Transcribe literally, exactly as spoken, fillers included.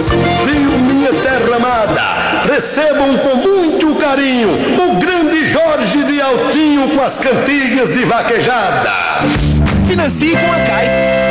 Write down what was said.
Brasil, minha terra amada, recebam com muito carinho o grande Jorge de Altinho com as cantigas de vaquejada. Financie com a C A I.